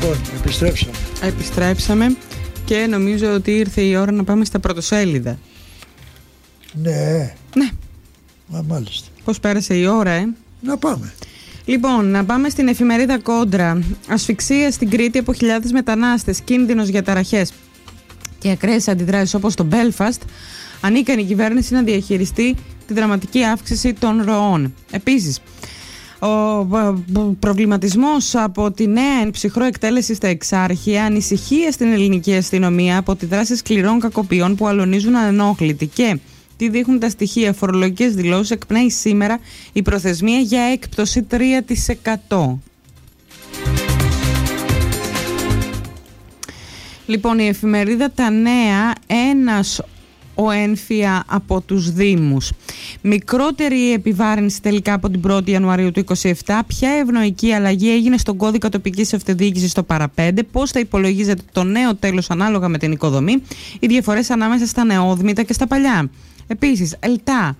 Λοιπόν, επιστρέψαμε και νομίζω ότι ήρθε η ώρα να πάμε στα πρωτοσέλιδα. Ναι. Μάλιστα. Πώς πέρασε η ώρα, Να πάμε. Λοιπόν, να πάμε στην εφημερίδα Κόντρα. Ασφυξία στην Κρήτη από χιλιάδες μετανάστες, κίνδυνος για ταραχές και ακραίες αντιδράσεις όπως το Belfast. Ανίκανη η κυβέρνηση να διαχειριστεί τη δραματική αύξηση των ροών. Επίσης, ο προβληματισμός από τη νέα εν ψυχρό εκτέλεση στα Εξάρχεια, ανησυχία στην ελληνική αστυνομία από τη δράση σκληρών κακοποιών που αλωνίζουν ανενόχλητοι και τι δείχνουν τα στοιχεία φορολογικές δηλώσεις, εκπνέει σήμερα η προθεσμία για έκπτωση 3%. Λοιπόν, η εφημερίδα Τα Νέα, ένας ο ένφια από τους Δήμους. Μικρότερη η επιβάρυνση τελικά από την 1η Ιανουαρίου του 2027. Ποια ευνοϊκή αλλαγή έγινε στον κώδικα τοπικής αυτοδιοίκησης στο παραπέντε, πώς θα υπολογίζεται το νέο τέλος ανάλογα με την οικοδομή, οι διαφορές ανάμεσα στα νεόδμητα και στα παλιά. Επίσης, ΕΛΤΑ.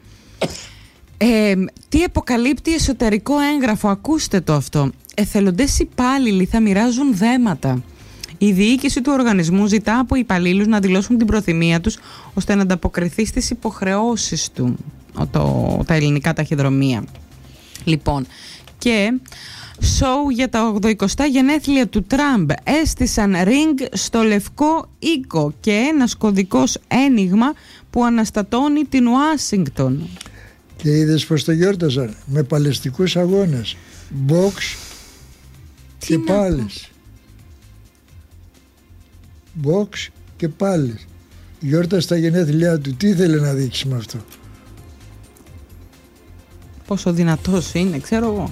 Τι αποκαλύπτει εσωτερικό έγγραφο, ακούστε το αυτό. Εθελοντές υπάλληλοι θα μοιράζουν δέματα. Η διοίκηση του οργανισμού ζητά από υπαλλήλους να δηλώσουν την προθυμία τους ώστε να ανταποκριθεί στις υποχρεώσεις του, τα ελληνικά ταχυδρομεία. Λοιπόν, και σοου για τα 80 γενέθλια του Τραμπ. Έστησαν ριγκ στο Λευκό Οίκο και ένας κωδικός ένιγμα που αναστατώνει την Ουάσιγκτον. Και είδες πως το γιόρταζαν με παλαιστικούς αγώνες, box και πάλις. Box και πάλις. Γιόρτασε τα γενέθλιά του. Τι ήθελε να δείξει με αυτό? Πόσο δυνατός είναι, ξέρω εγώ.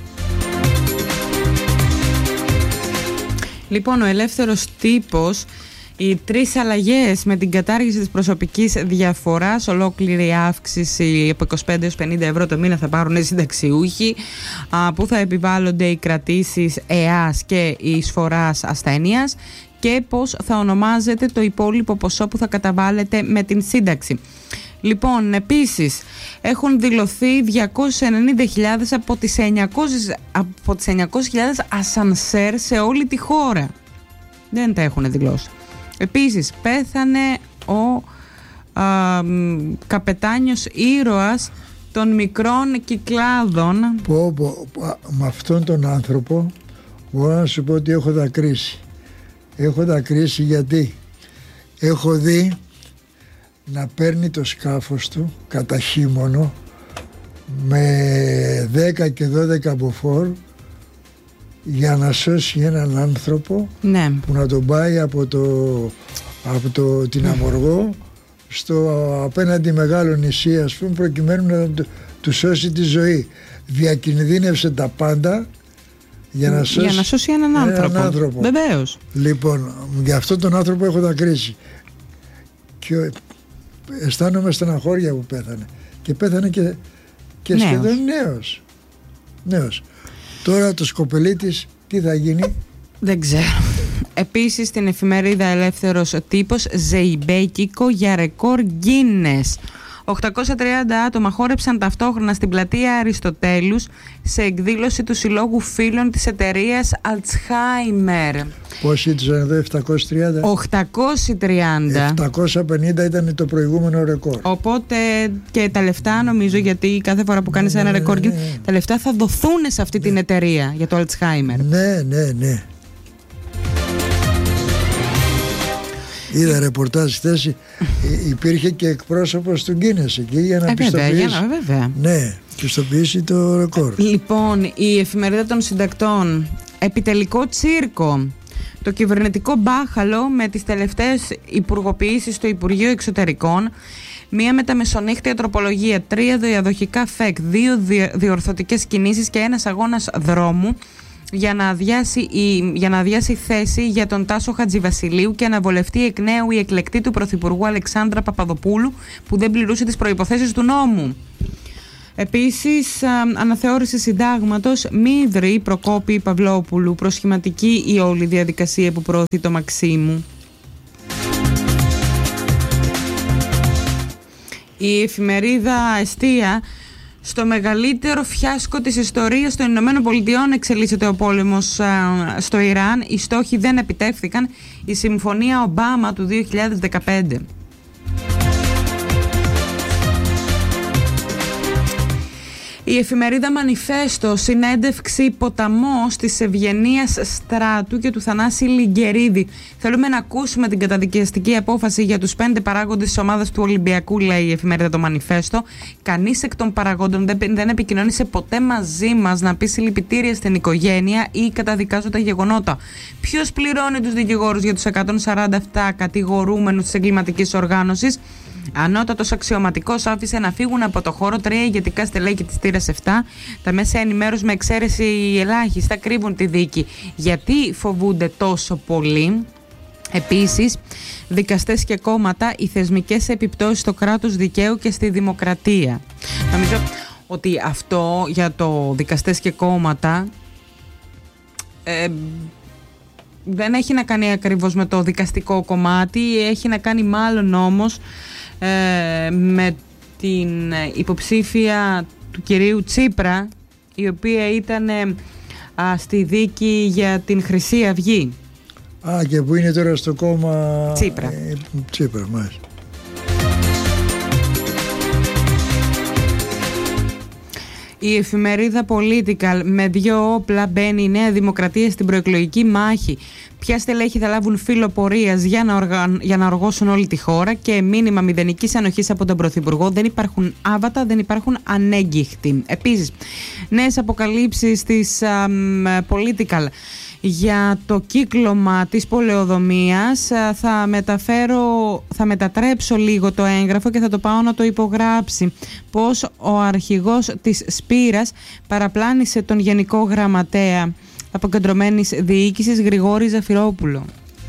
Λοιπόν, ο Ελεύθερος Τύπος, οι 3 αλλαγές με την κατάργηση της προσωπικής διαφοράς, ολόκληρη αύξηση από 25 έως 50 ευρώ το μήνα θα πάρουν οι συνταξιούχοι, που θα επιβάλλονται οι κρατήσεις ΕΑΣ και η εισφοράς ασθένειας και πώς θα ονομάζεται το υπόλοιπο ποσό που θα καταβάλλεται με την σύνταξη. Λοιπόν, επίσης έχουν δηλωθεί 290.000 από τις 900.000 ασανσέρ σε όλη τη χώρα. Δεν τα έχουν δηλώσει. Επίσης πέθανε ο καπετάνιος ήρωας των μικρών Κυκλάδων. Με αυτόν τον άνθρωπο μπορώ να σου πω ότι έχω δακρύσει. Έχω δακρύσει γιατί έχω δει να παίρνει το σκάφος του κατά χείμωνο με 10 και 12 μποφόρ για να σώσει έναν άνθρωπο, ναι, που να τον πάει από την Αμοργό στο απέναντι μεγάλο νησί, ας πούμε, προκειμένου να του σώσει τη ζωή. Διακινδύνευσε τα πάντα για να σώσει έναν άνθρωπο. Βεβαίως. Λοιπόν, για αυτόν τον άνθρωπο έχω δακρύσει και αισθάνομαι στεναχώρια που πέθανε. Και πέθανε και σχεδόν νέος. Τώρα το σκοπελί της τι θα γίνει? Δεν ξέρω. Επίσης στην εφημερίδα Ελεύθερος Τύπος, ζεϊμπέκικο για ρεκόρ Guinness. 830 άτομα χόρεψαν ταυτόχρονα στην πλατεία Αριστοτέλους σε εκδήλωση του Συλλόγου Φίλων της εταιρείας Alzheimer. Πόσοι ήταν εδώ? 730? 830. 750 ήταν το προηγούμενο ρεκόρ. Οπότε και τα λεφτά, νομίζω, γιατί κάθε φορά που κάνεις ένα ρεκόρ, τα λεφτά θα δοθούν σε αυτή την εταιρεία για το Alzheimer. Ναι. Είδα ρεπορτάζ χθες, υπήρχε και εκπρόσωπος του Guinness εκεί για να πιστοποιήσει το ρεκόρ. Λοιπόν, η εφημερίδα των συντακτών, επιτελικό τσίρκο, το κυβερνητικό μπάχαλο με τις τελευταίες υπουργοποιήσεις στο Υπουργείο Εξωτερικών, μία μεταμεσονύχτια τροπολογία, 3 διαδοχικά ΦΕΚ, 2 διορθωτικές κινήσεις και ένας αγώνας δρόμου για να αδειάσει θέση για τον Τάσο Χατζηβασιλείου και να βολευτεί εκ νέου η εκλεκτή του Πρωθυπουργού Αλεξάνδρα Παπαδοπούλου που δεν πληρούσε τις προϋποθέσεις του νόμου. Επίσης, αναθεώρηση συντάγματος, Μίδρη Προκόπη Παυλόπουλου, προσχηματική η όλη διαδικασία που προωθεί το Μαξίμου. Η εφημερίδα Εστία, Στο μεγαλύτερο φιάσκο της ιστορίας των Ηνωμένων Πολιτειών εξελίσσεται ο πόλεμος στο Ιράν. Οι στόχοι δεν επιτεύχθηκαν. Η Συμφωνία Ομπάμα του 2015. Η εφημερίδα Μανιφέστο, συνέντευξη ποταμός της Ευγενίας Στράτου και του Θανάση Λιγκερίδη. Θέλουμε να ακούσουμε την καταδικαστική απόφαση για τους 5 παράγοντες της ομάδας του Ολυμπιακού, λέει η εφημερίδα το Μανιφέστο. Κανείς εκ των παραγόντων δεν επικοινώνησε ποτέ μαζί μας να πει συλληπιτήρια στην οικογένεια ή καταδικάζω τα γεγονότα. Ποιος πληρώνει τους δικηγόρους για τους 147 κατηγορούμενους της εγκληματικής οργάνωσης? Ανώτατος αξιωματικός άφησε να φύγουν από το χώρο 3 ηγετικά στελέχη της Τήρας 7. Τα μέσα ενημέρωση με εξαίρεση ελάχιστα κρύβουν τη δίκη. Γιατί φοβούνται τόσο πολύ? Επίσης, δικαστές και κόμματα, οι θεσμικές επιπτώσεις στο κράτος δικαίου και στη δημοκρατία. Νομίζω ότι αυτό για το δικαστές και κόμματα δεν έχει να κάνει ακριβώς με το δικαστικό κομμάτι, έχει να κάνει μάλλον όμως με την υποψήφια του κυρίου Τσίπρα, η οποία ήταν στη δίκη για την Χρυσή Αυγή. Και που είναι τώρα στο κόμμα Τσίπρα. Τσίπρα, μάλιστα. Η εφημερίδα Political, με 2 όπλα μπαίνει η Νέα Δημοκρατία στην προεκλογική μάχη. Ποια στελέχη θα λάβουν φύλλο πορείας για να οργώσουν όλη τη χώρα και μήνυμα μηδενικής ανοχής από τον Πρωθυπουργό. Δεν υπάρχουν άβατα, δεν υπάρχουν ανέγκυχτοι. Επίσης, νέες αποκαλύψεις της Political για το κύκλωμα της πολεοδομίας. Θα μετατρέψω λίγο το έγγραφο και θα το πάω να το υπογράψει. Πώς ο αρχηγός της Σπύρας παραπλάνησε τον Γενικό Γραμματέα Αποκεντρωμένης Διοίκησης Γρηγόρη Ζαφυρόπουλο.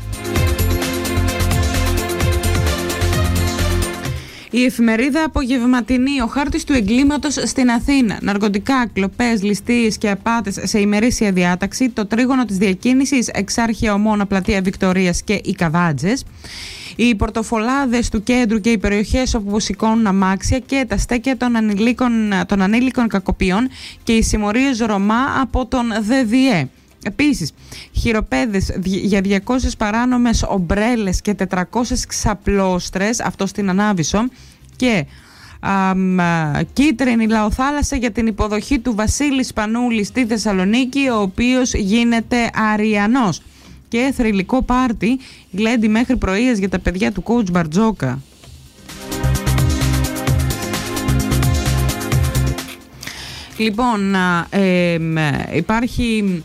Η εφημερίδα Απογευματινή, ο χάρτης του εγκλήματος στην Αθήνα. Ναρκωτικά, κλοπές, ληστείες και απάτες σε ημερήσια διάταξη. Το τρίγωνο της διακίνησης, Εξάρχεια, Ομόνα, Πλατεία Βικτωρίας και οι Καβάτζες. Οι πορτοφολάδες του κέντρου και οι περιοχές όπου σηκώνουν αμάξια και τα στέκια των ανήλικων κακοποιών και οι συμμορίες Ρωμά από τον ΔΔΕ. Επίσης, χειροπέδες για 200 παράνομες ομπρέλες και 400 ξαπλώστρες, αυτό στην Ανάβησο, και κίτρινη λαοθάλασσα για την υποδοχή του Βασίλη Σπανούλη στη Θεσσαλονίκη, ο οποίος γίνεται Αριανός. Και θρυλικό πάρτι, γλέντι μέχρι πρωίας για τα παιδιά του coach Μπαρτζόκα. Λοιπόν, υπάρχει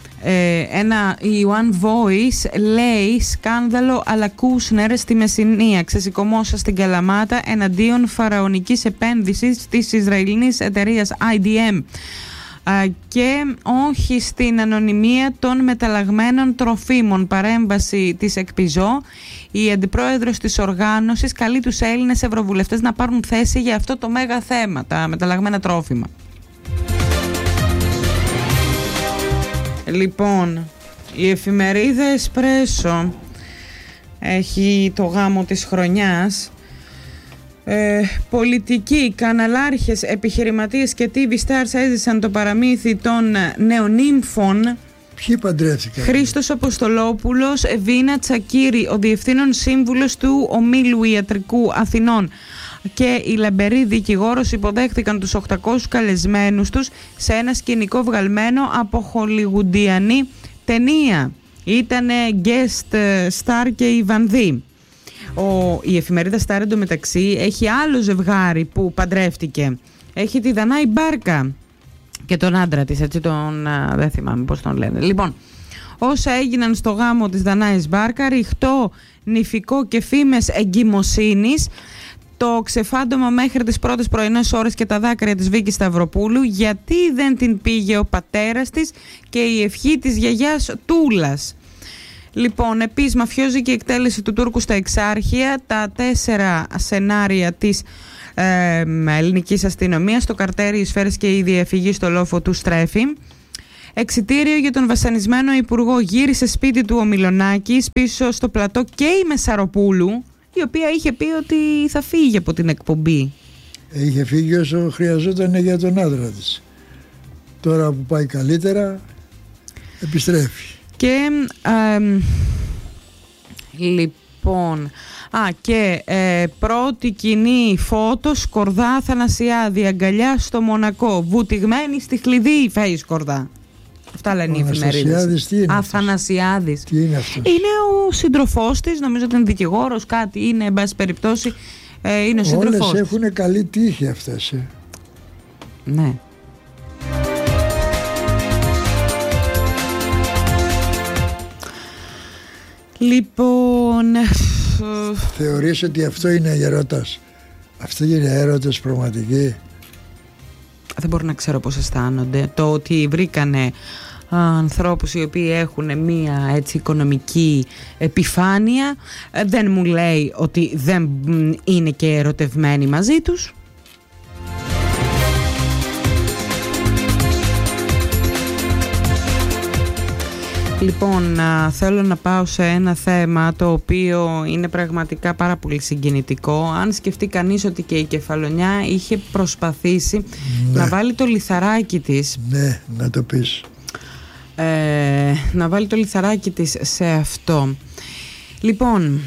η One Voice, λέει σκάνδαλο αλλά Κούσνερ στη Μεσσηνία, ξεσηκωμόσα στην Καλαμάτα εναντίον φαραωνικής επένδυσης της Ισραηλινής εταιρείας IDM και όχι στην ανωνυμία των μεταλλαγμένων τροφίμων. Παρέμβαση της ΕΚΠΙΖΟ. Η αντιπρόεδρος της οργάνωσης καλεί τους Έλληνες ευρωβουλευτές να πάρουν θέση για αυτό το μέγα θέμα, τα μεταλλαγμένα τρόφιμα. Λοιπόν, η εφημερίδα Εσπρέσο έχει το γάμο της χρονιάς. Πολιτικοί, καναλάρχες, επιχειρηματίες και TV stars έζησαν το παραμύθι των νεονύμφων. Ποιοι παντρεύτηκαν? Χρήστος Αποστολόπουλος, Βίνα Τσακύρη, ο διευθύνων σύμβουλος του Ομίλου Ιατρικού Αθηνών και η λαμπερή δικηγόρος υποδέχθηκαν τους 800 καλεσμένους τους σε ένα σκηνικό βγαλμένο από χολιγουντιανή ταινία. Ήτανε guest star και η Βανδύ. Η εφημερίδα Star εντωμεταξύ έχει άλλο ζευγάρι που παντρεύτηκε. Έχει τη Δανάη Μπάρκα και τον άντρα της, έτσι δεν θυμάμαι πώς τον λένε. Λοιπόν, όσα έγιναν στο γάμο της Δανάης Μπάρκα, ρηχτό, νηφικό και φήμες εγκυμοσύνης, το ξεφάντωμα μέχρι τις πρώτες πρωινές ώρες και τα δάκρυα της Βίκης Σταυροπούλου, γιατί δεν την πήγε ο πατέρας της και η ευχή της γιαγιάς Τούλας. Λοιπόν, επίσης μαφιόζικη εκτέλεση του Τούρκου στα Εξάρχεια, τα 4 σενάρια της ελληνικής αστυνομίας, το καρτέρι, οι σφαίρες και η διαφυγή στο λόφο του Στρέφη. Εξιτήριο για τον βασανισμένο υπουργό, γύρισε σπίτι του ο Μιλονάκης, πίσω στο πλατό και η Μεσαροπούλου, η οποία είχε πει ότι θα φύγει από την εκπομπή. Είχε φύγει όσο χρειαζόταν για τον άντρα της. Τώρα που πάει καλύτερα επιστρέφει. Και λοιπόν, και πρώτη κοινή φώτο Σκορδά Αθανασιάδη, αγκαλιά στο Μονακό, βουτυγμένη στη χλειδί η Φέη Σκορδά. Αυτά λένε οι εφημερίδες. Αθανασιάδης. Τι είναι αυτός? Είναι ο σύντροφός της, νομίζω ότι είναι δικηγόρος, κάτι είναι, εν πάση περιπτώσει, είναι ο σύντροφός. Όλες έχουν καλή τύχη αυτές. Ναι. Λοιπόν, θεωρείς ότι αυτό είναι έρωτας? Αυτό είναι έρωτες πραγματικοί? Δεν μπορώ να ξέρω πώς αισθάνονται. Το ότι βρήκανε ανθρώπους οι οποίοι έχουν μία έτσι οικονομική επιφάνεια δεν μου λέει ότι δεν είναι και ερωτευμένοι μαζί τους. Λοιπόν, θέλω να πάω σε ένα θέμα το οποίο είναι πραγματικά πάρα πολύ συγκινητικό. Αν σκεφτεί κανείς ότι και η Κεφαλονιά είχε προσπαθήσει να βάλει το λιθαράκι της. Ναι, να το πεις. Να βάλει το λιθαράκι της σε αυτό. Λοιπόν,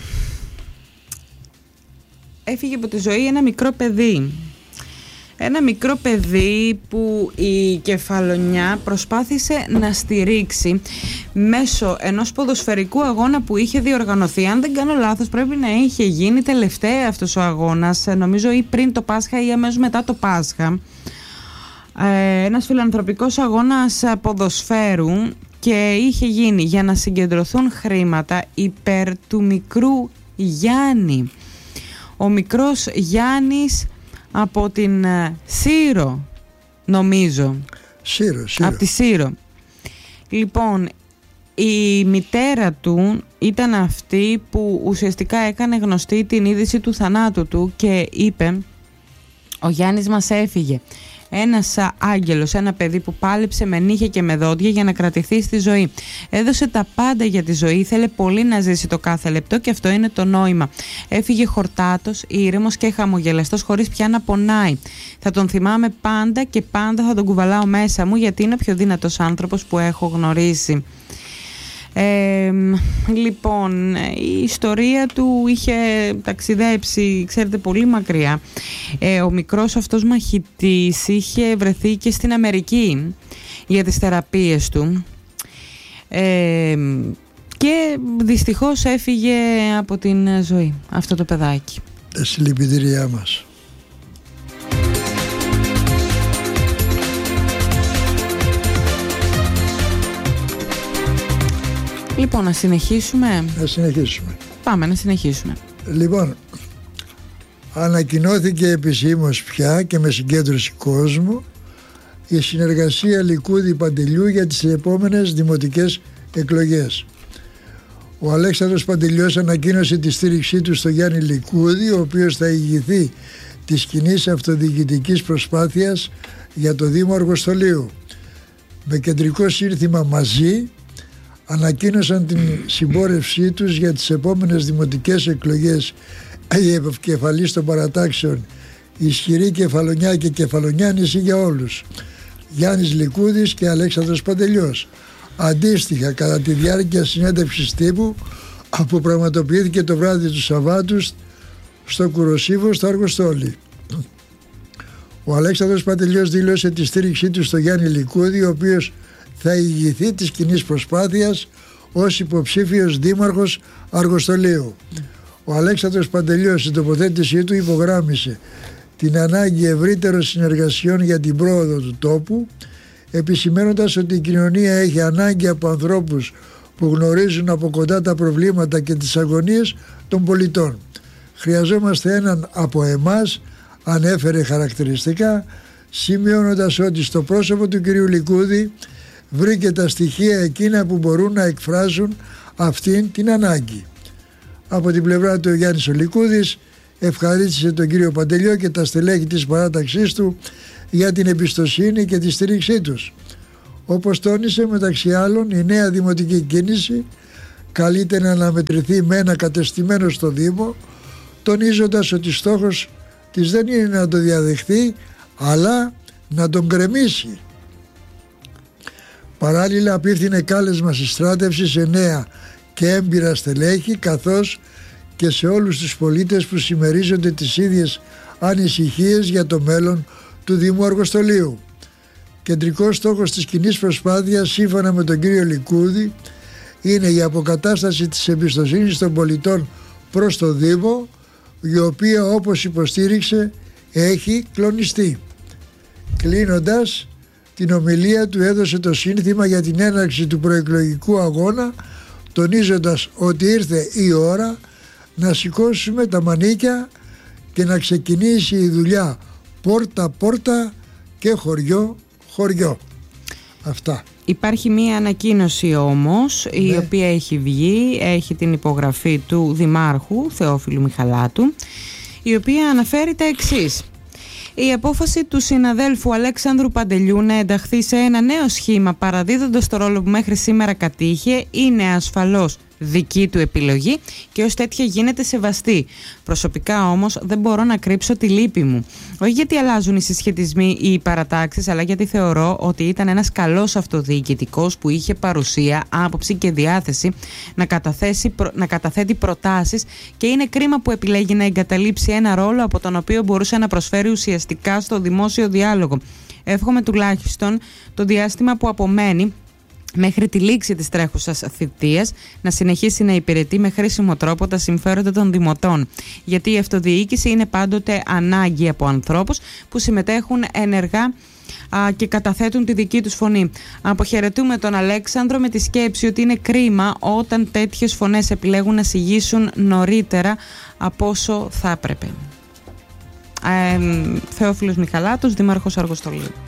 έφυγε από τη ζωή ένα μικρό παιδί. Ένα μικρό παιδί που η Κεφαλονιά προσπάθησε να στηρίξει μέσω ενός ποδοσφαιρικού αγώνα που είχε διοργανωθεί. Αν δεν κάνω λάθος, πρέπει να είχε γίνει τελευταία αυτός ο αγώνας, νομίζω ή πριν το Πάσχα ή αμέσως μετά το Πάσχα. Ένας φιλανθρωπικός αγώνας ποδοσφαίρου και είχε γίνει για να συγκεντρωθούν χρήματα υπέρ του μικρού Γιάννη. Ο μικρός Γιάννης από την Σύρο, νομίζω. Σύρο. Από τη Σύρο. Λοιπόν, η μητέρα του ήταν αυτή που ουσιαστικά έκανε γνωστή την είδηση του θανάτου του και είπε: ο Γιάννης μας έφυγε. Ένας άγγελος, ένα παιδί που πάλεψε με νύχια και με δόντια για να κρατηθεί στη ζωή. Έδωσε τα πάντα για τη ζωή, ήθελε πολύ να ζήσει το κάθε λεπτό και αυτό είναι το νόημα. Έφυγε χορτάτος, ήρεμος και χαμογελαστός, χωρίς πια να πονάει. Θα τον θυμάμαι πάντα και πάντα θα τον κουβαλάω μέσα μου, γιατί είναι ο πιο δυνατός άνθρωπος που έχω γνωρίσει. Λοιπόν, η ιστορία του είχε ταξιδέψει, ξέρετε, πολύ μακριά. Ο μικρός αυτός μαχητής είχε βρεθεί και στην Αμερική για τις θεραπείες του και δυστυχώς έφυγε από την ζωή αυτό το παιδάκι. Τα συλληπιτήριά μας. Λοιπόν, να συνεχίσουμε. Πάμε να συνεχίσουμε. Λοιπόν, ανακοινώθηκε επισήμως πια και με συγκέντρωση κόσμου η συνεργασία Λικούδη-Παντελιού για τις επόμενες δημοτικές εκλογές. Ο Αλέξανδρος Παντελιός ανακοίνωσε τη στήριξή του στο Γιάννη Λικούδη, ο οποίος θα ηγηθεί της κοινής αυτοδιοικητικής προσπάθειας για το Δήμο Αργοστολίου. Με κεντρικό σύνθημα «Μαζί» ανακοίνωσαν την συμπόρευσή τους για τις επόμενες δημοτικές εκλογές οι επικεφαλής των παρατάξεων Ισχυρή Κεφαλονιά και Κεφαλονιάννηση για όλους, Γιάννης Λικούδης και Αλέξανδρος Παντελιός. Αντίστοιχα, κατά τη διάρκεια συνέντευξης τύπου που πραγματοποιήθηκε το βράδυ του Σαββάτου στο Κουροσίβο στο Αργοστόλι, ο Αλέξανδρος Παντελιός δήλωσε τη στήριξή του στο Γιάννη Λικούδη, ο οποίος θα ηγηθεί της κοινής προσπάθειας ως υποψήφιος δήμαρχος Αργοστολίου. Ο Αλέξανδρος Παντελιός στην τοποθέτησή του υπογράμμισε την ανάγκη ευρύτερων συνεργασιών για την πρόοδο του τόπου, επισημαίνοντας ότι η κοινωνία έχει ανάγκη από ανθρώπους που γνωρίζουν από κοντά τα προβλήματα και τις αγωνίες των πολιτών. Χρειαζόμαστε έναν από εμάς, ανέφερε χαρακτηριστικά, σημειώνοντας ότι στο πρόσωπο του κυρίου Λικούδη βρήκε τα στοιχεία εκείνα που μπορούν να εκφράσουν αυτήν την ανάγκη. Από την πλευρά του ο Γιάννης ο Λικούδης ευχαρίστησε τον κύριο Παντελιό και τα στελέχη της παράταξής του για την εμπιστοσύνη και τη στήριξή τους. Όπως τόνισε, μεταξύ άλλων, η νέα δημοτική κίνηση καλείται να αναμετρηθεί με ένα κατεστημένο στο Δήμο, τονίζοντας ότι στόχος της δεν είναι να το διαδεχθεί, αλλά να τον γκρεμίσει. Παράλληλα απίφθινε κάλεσμα στη στράτευση σε νέα και έμπειρα στελέχη, καθώς και σε όλους τους πολίτες που συμμερίζονται τις ίδιες ανησυχίες για το μέλλον του Δήμου Αργοστολίου. Κεντρικός στόχος της κοινής προσπάθειας, σύμφωνα με τον κύριο Λικούδη, είναι η αποκατάσταση της εμπιστοσύνης των πολιτών προς το Δήμο, η οποία, όπως υποστήριξε, έχει κλονιστεί. Κλείνοντας, την ομιλία του έδωσε το σύνθημα για την έναρξη του προεκλογικού αγώνα, τονίζοντας ότι ήρθε η ώρα να σηκώσουμε τα μανίκια και να ξεκινήσει η δουλειά πόρτα-πόρτα και χωριό-χωριό. Αυτά. Υπάρχει μία ανακοίνωση όμως, η οποία έχει βγει, έχει την υπογραφή του Δημάρχου Θεόφιλου Μιχαλάτου, η οποία αναφέρει τα εξής. Η απόφαση του συναδέλφου Αλέξανδρου Παντελιού να ενταχθεί σε ένα νέο σχήμα, παραδίδοντας το ρόλο που μέχρι σήμερα κατήχε, είναι ασφαλώς δική του επιλογή και ως τέτοια γίνεται σεβαστή. Προσωπικά όμως δεν μπορώ να κρύψω τη λύπη μου. Όχι γιατί αλλάζουν οι συσχετισμοί ή οι παρατάξεις, αλλά γιατί θεωρώ ότι ήταν ένας καλός αυτοδιοικητικός που είχε παρουσία, άποψη και διάθεση να καταθέτει προτάσεις, και είναι κρίμα που επιλέγει να εγκαταλείψει ένα ρόλο από τον οποίο μπορούσε να προσφέρει ουσιαστικά στο δημόσιο διάλογο. Εύχομαι τουλάχιστον το διάστημα που απομένει μέχρι τη λήξη της τρέχουσας θητείας να συνεχίσει να υπηρετεί με χρήσιμο τρόπο τα συμφέροντα των δημοτών. Γιατί η αυτοδιοίκηση είναι πάντοτε ανάγκη από ανθρώπους που συμμετέχουν ενεργά και καταθέτουν τη δική τους φωνή. Αποχαιρετούμε τον Αλέξανδρο με τη σκέψη ότι είναι κρίμα όταν τέτοιες φωνές επιλέγουν να συγγύσουν νωρίτερα από όσο θα έπρεπε. Θεόφιλος Μιχαλάτος, Δήμαρχος Αργοστολίου.